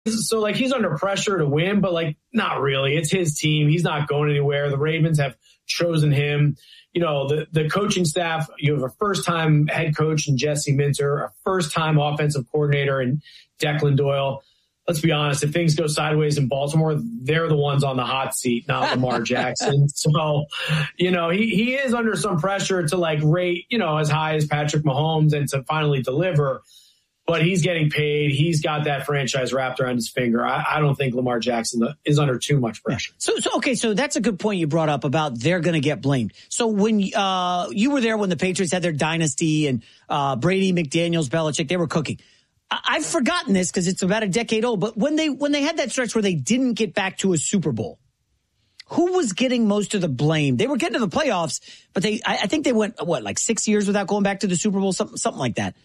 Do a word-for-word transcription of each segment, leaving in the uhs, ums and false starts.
So, like, he's under pressure to win, but, like, not really. It's his team. He's not going anywhere. The Ravens have chosen him. You know, the, the coaching staff, you have a first-time head coach in Jesse Minter, a first-time offensive coordinator in Declan Doyle. Let's be honest, if things go sideways in Baltimore, they're the ones on the hot seat, not Lamar Jackson. So, you know, he, he is under some pressure to, like, rate, you know, as high as Patrick Mahomes and to finally deliver. But he's getting paid. He's got that franchise wrapped around his finger. I, I don't think Lamar Jackson is under too much pressure. So, so okay, so that's a good point you brought up about they're going to get blamed. So when uh, you were there when the Patriots had their dynasty and uh, Brady, McDaniels, Belichick, they were cooking. I- I've forgotten this because it's about a decade old. But when they when they had that stretch where they didn't get back to a Super Bowl, who was getting most of the blame? They were getting to the playoffs, but they I, I think they went what like six years without going back to the Super Bowl, something something like that.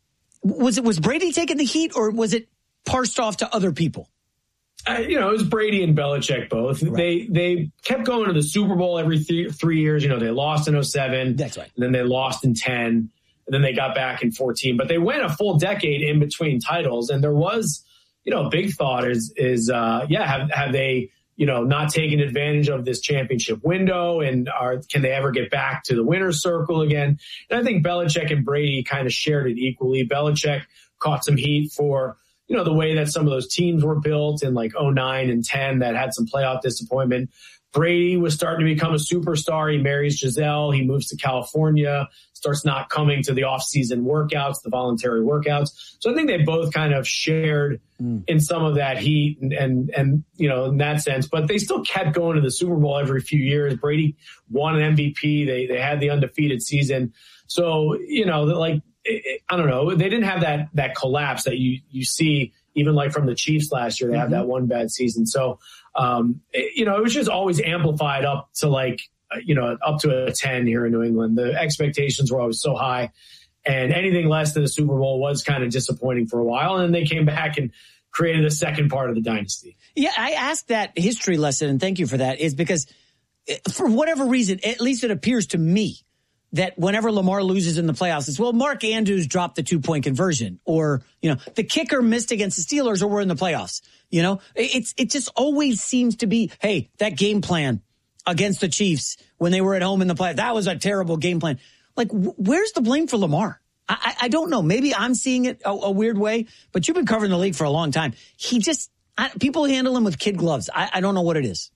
Was it was Brady taking the heat, or was it parsed off to other people? Uh, you know, it was Brady and Belichick both. Right. They they kept going to the Super Bowl every three, three years. You know, they lost in oh seven. That's right. And then they lost in ten. And then they got back in fourteen. But they went a full decade in between titles. And there was, you know, a big thought is, is uh, yeah, have, have they, you know, not taken advantage of this championship window, and are can they ever get back to the winner's circle again? And I think Belichick and Brady kind of shared it equally. Belichick caught some heat for, you know, the way that some of those teams were built in like oh nine and ten that had some playoff disappointment. Brady was starting to become a superstar. He marries Giselle. He moves to California, starts not coming to the off-season workouts, the voluntary workouts. So I think they both kind of shared mm. in some of that heat and, and, and, you know, in that sense. But they still kept going to the Super Bowl every few years. Brady won an M V P. They they had the undefeated season. So, you know, like, it, I don't know. They didn't have that that collapse that you, you see even like from the Chiefs last year. They mm-hmm. have that one bad season. So, um, it, you know, it was just always amplified up to like, you know, up to a ten here in New England. The expectations were always so high, and anything less than a Super Bowl was kind of disappointing for a while. And then they came back and created a second part of the dynasty. Yeah, I asked that history lesson, and thank you for that, is because for whatever reason, at least it appears to me, that whenever Lamar loses in the playoffs, it's, well, Mark Andrews dropped the two-point conversion, or, you know, the kicker missed against the Steelers, or we're in the playoffs. You know, it's it just always seems to be, hey, that game plan against the Chiefs when they were at home in the playoffs, that was a terrible game plan. Like, where's the blame for Lamar? I, I don't know. Maybe I'm seeing it a, a weird way, but you've been covering the league for a long time. He just, I, people handle him with kid gloves. I, I don't know what it is.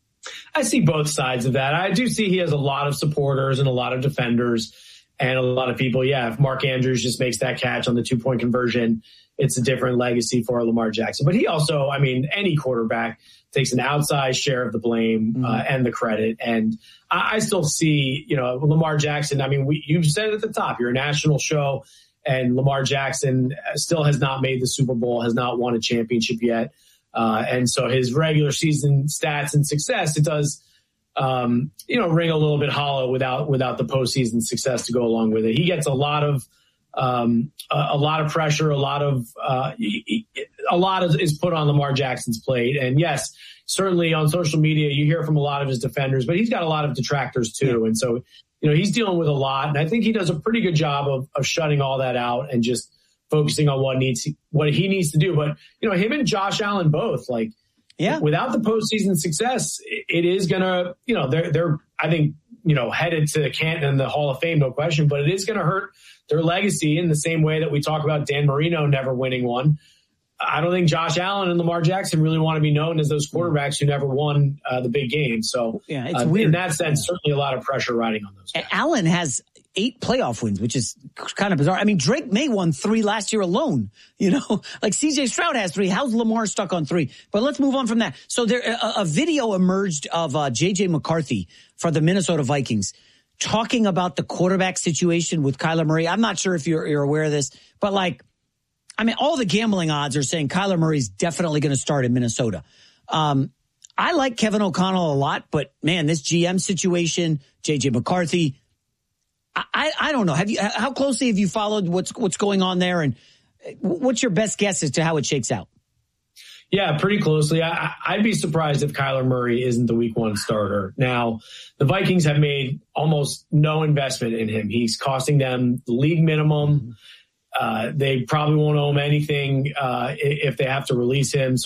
I see both sides of that. I do see he has a lot of supporters and a lot of defenders and a lot of people. Yeah, if Mark Andrews just makes that catch on the two-point conversion, it's a different legacy for Lamar Jackson. But he also, I mean, any quarterback takes an outsized share of the blame mm-hmm. uh, and the credit. And I, I still see, you know, Lamar Jackson. I mean, we, you've said it at the top, you're a national show, and Lamar Jackson still has not made the Super Bowl, has not won a championship yet. Uh, and so his regular season stats and success, it does, um, you know, ring a little bit hollow without without the postseason success to go along with it. He gets a lot of um, a, a lot of pressure, a lot of uh, a lot is, is put on Lamar Jackson's plate. And yes, certainly on social media, you hear from a lot of his defenders, but he's got a lot of detractors too. And so, you know, he's dealing with a lot. And I think he does a pretty good job of, of shutting all that out and just focusing on what needs what he needs to do. But, you know, him and Josh Allen both, like, yeah, without the postseason success, it is going to, you know, they're, they're, I think, you know, headed to Canton and the Hall of Fame, no question, but it is going to hurt their legacy in the same way that we talk about Dan Marino never winning one. I don't think Josh Allen and Lamar Jackson really want to be known as those quarterbacks who never won uh, the big game. So yeah, it's uh, weird. In that sense, certainly a lot of pressure riding on those guys. Allen has eight playoff wins, which is kind of bizarre. I mean, Drake May won three last year alone. You know, like C J Stroud has three. How's Lamar stuck on three? But let's move on from that. So there, a, a video emerged of uh, J J McCarthy for the Minnesota Vikings talking about the quarterback situation with Kyler Murray. I'm not sure if you're, you're aware of this, but like, I mean, all the gambling odds are saying Kyler Murray's definitely going to start in Minnesota. Um, I like Kevin O'Connell a lot, but man, this G M situation, J J McCarthy, I, I don't know. Have you, how closely have you followed what's, what's going on there? And what's your best guess as to how it shakes out? Yeah, pretty closely. I, I'd be surprised if Kyler Murray isn't the week one starter. Now, the Vikings have made almost no investment in him. He's costing them the league minimum. uh, they probably won't owe him anything uh, if they have to release him. So